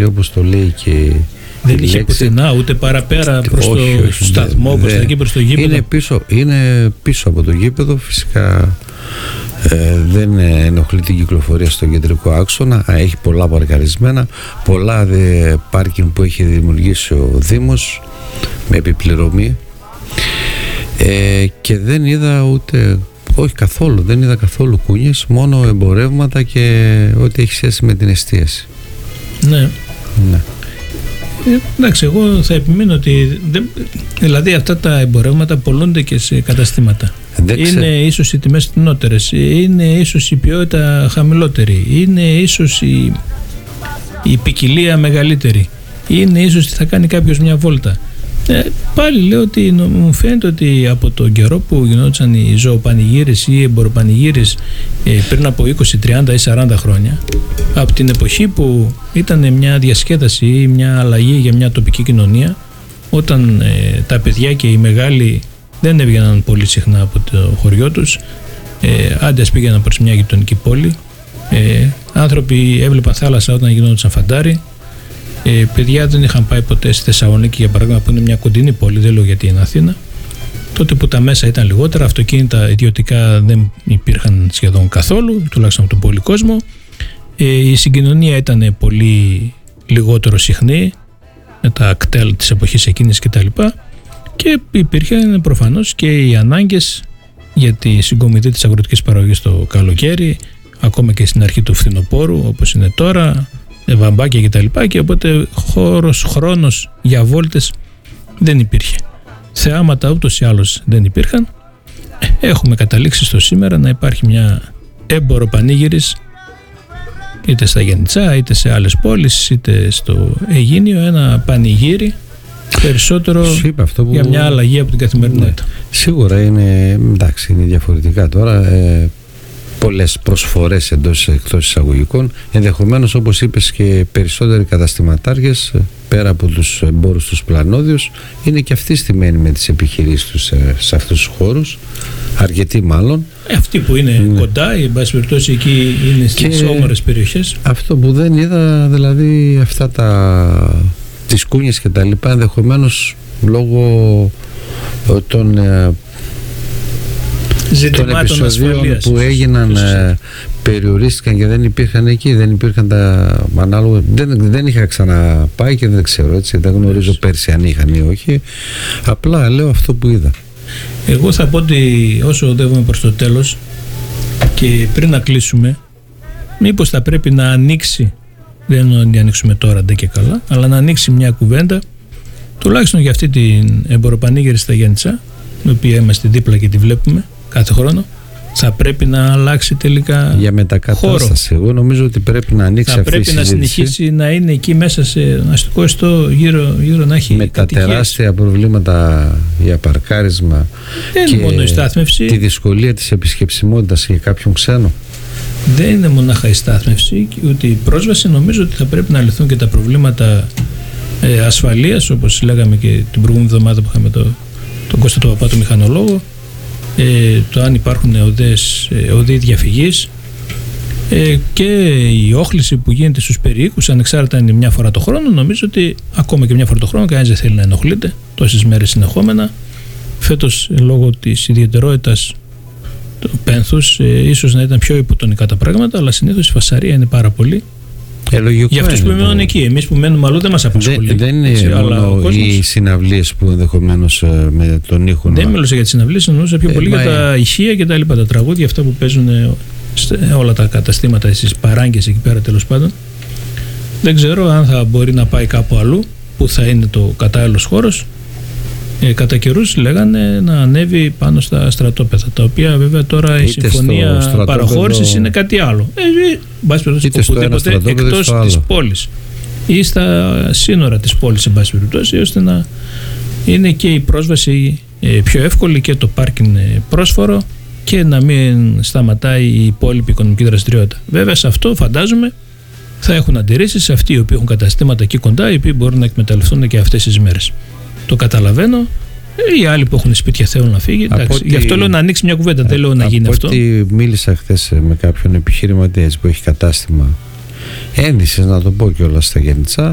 όπως το λέει και δεν είχε πουθενά ούτε παραπέρα προς το σταθμό, προς εκεί, προς το γήπεδο. Είναι πίσω από το γήπεδο. Φυσικά δεν ενοχλεί την κυκλοφορία στο κεντρικό άξονα. Έχει πολλά παρκαρισμένα, πολλά πάρκινγκ που έχει δημιουργήσει ο Δήμος με επιπληρωμή, και δεν είδα ούτε, όχι καθόλου, δεν είδα καθόλου κούνιες, μόνο εμπορεύματα και ό,τι έχει σχέση με την εστίαση. Ναι. Εντάξει, εγώ θα επιμείνω ότι δηλαδή αυτά τα εμπορεύματα πολλούνται και σε καταστήματα. Είναι ίσως οι τιμές φθηνότερες, είναι ίσως η ποιότητα χαμηλότερη, είναι ίσως η ποικιλία μεγαλύτερη, είναι ίσως ότι θα κάνει κάποιος μια βόλτα. Πάλι λέω ότι μου φαίνεται ότι από τον καιρό που γινόντουσαν οι ζωοπανηγύρες ή οι εμποροπανηγύρες πριν από 20, 30 ή 40 χρόνια, από την εποχή που ήταν μια διασκέδαση ή μια αλλαγή για μια τοπική κοινωνία, όταν τα παιδιά και οι μεγάλοι δεν έβγαιναν πολύ συχνά από το χωριό τους, άντες πήγαιναν προς μια γειτονική πόλη, άνθρωποι έβλεπαν θάλασσα όταν γινόντουσαν φαντάρι, παιδιά δεν είχαν πάει ποτέ στη Θεσσαλονίκη, για παράδειγμα, που είναι μια κοντινή πόλη, δεν λέω γιατί είναι Αθήνα, τότε που τα μέσα ήταν λιγότερα, αυτοκίνητα ιδιωτικά δεν υπήρχαν σχεδόν καθόλου, τουλάχιστον από τον πολύ κόσμο, η συγκοινωνία ήταν πολύ λιγότερο συχνή με τα κτέλ της εποχής εκείνης κτλ. Και υπήρχαν προφανώς και οι ανάγκες για τη συγκομιδή της αγροτικής παραγωγής το καλοκαίρι, ακόμα και στην αρχή του φθινοπόρου όπως είναι τώρα, βαμπάκια κτλ. Και οπότε χρόνος για βόλτες δεν υπήρχε. Θεάματα ούτως ή άλλως δεν υπήρχαν. Έχουμε καταλήξει στο σήμερα να υπάρχει μια έμπορο πανήγυρης, είτε στα Γενιτσά είτε σε άλλες πόλεις είτε στο Αιγίνιο, ένα πανηγύρι περισσότερο για μια αλλαγή από την καθημερινότητα. Ναι. Σίγουρα είναι, εντάξει, είναι διαφορετικά τώρα, πολλές προσφορές εντός εκτός εισαγωγικών, ενδεχομένως όπως είπες και περισσότεροι καταστηματάρχες πέρα από τους εμπόρους τους πλανόδιους είναι και αυτοί στημένοι με τις επιχειρήσεις τους σε αυτούς τους χώρους, αρκετοί μάλλον. Αυτοί που είναι κοντά, εν πάση περιπτώσει εκεί είναι στις όμορες περιοχές. Αυτό που δεν είδα, δηλαδή αυτά τις κούνιες και τα λοιπά, ενδεχομένως λόγω των επεισοδίων που έγιναν, περιορίστηκαν και δεν υπήρχαν εκεί, δεν υπήρχαν τα ανάλογα, δεν είχα ξαναπάει και δεν ξέρω, έτσι, δεν γνωρίζω πέρσι αν είχαν ή όχι, απλά λέω αυτό που είδα. Εγώ θα πω ότι όσο οδεύουμε προς το τέλος και πριν να κλείσουμε, μήπως θα πρέπει να ανοίξει, δεν εννοώ να ανοίξουμε τώρα ντε και καλά, αλλά να ανοίξει μια κουβέντα τουλάχιστον για αυτή την εμποροπανήγυρη στα Γιάννητσά, η οποία είμαστε δίπλα και τη βλέπουμε κάθε χρόνο. Θα πρέπει να αλλάξει τελικά για μετακατάσταση χώρο. Εγώ νομίζω ότι πρέπει να ανοίξει αυτή η συζήτηση. Θα πρέπει να συνεχίσει να είναι εκεί μέσα σε αστικό εστό γύρω να έχει με κατοικίες. Τα τεράστια προβλήματα για παρκάρισμα και μόνο η στάθμευση, τη δυσκολία της επισκεψιμότητας για κάποιον ξένο. Δεν είναι μονάχα η στάθμευση, ούτε η πρόσβαση. Νομίζω ότι θα πρέπει να λυθούν και τα προβλήματα ασφαλείας, όπως λέγαμε και την προηγούμενη εβδομάδα που είχαμε τον Κώστα τον Παπά, τον μηχανολόγο, το αν υπάρχουν οδοί διαφυγής και η όχληση που γίνεται στους περιοίκους, ανεξάρτητα είναι μια φορά το χρόνο. Νομίζω ότι ακόμα και μια φορά το χρόνο κανένας δεν θέλει να ενοχλείται τόσες μέρες συνεχόμενα. Φέτος, λόγω της ιδιαιτερότητας του πένθους, ίσως να ήταν πιο υποτονικά τα πράγματα, αλλά συνήθως η φασαρία είναι πάρα πολύ. Για αυτούς που μένουν εκεί. Εμείς που μένουμε αλλού δεν μας απασχολεί. Δεν είναι μόνο οι συναυλίες που ενδεχομένως με τον ήχο. Δεν μιλούσα για τις συναυλίες, μιλούσα πιο πολύ για τα ηχεία και τα λοιπά. Τα τραγούδια, αυτά που παίζουν όλα τα καταστήματα, στις παράγκες εκεί πέρα τέλος πάντων. Δεν ξέρω αν θα μπορεί να πάει κάπου αλλού που θα είναι το κατάλληλος χώρος. Κατά καιρούς λέγανε να ανέβει πάνω στα στρατόπεδα, τα οποία βέβαια τώρα η συμφωνία παραχώρησης είναι κάτι άλλο. Είτε οπουδήποτε εκτός της πόλης ή στα σύνορα της πόλης, εν πάση περιπτώσει, ώστε να είναι και η πρόσβαση πιο εύκολη και το πάρκινγκ πρόσφορο και να μην σταματάει η υπόλοιπη οικονομική δραστηριότητα. Βέβαια σε αυτό φαντάζομαι θα έχουν αντιρρήσεις αυτοί οι οποίοι έχουν καταστήματα εκεί κοντά, οι οποίοι μπορούν να εκμεταλλευτούν και αυτές τις μέρες. Το καταλαβαίνω. Οι άλλοι που έχουν σπίτια θέλουν να φύγει. Γι' αυτό λέω να ανοίξει μια κουβέντα. Δεν λέω να γίνει αυτό. Ότι μίλησα χθες με κάποιον επιχειρηματία που έχει κατάστημα ένδυσης, να το πω κιόλας, στα Γιάννητσά.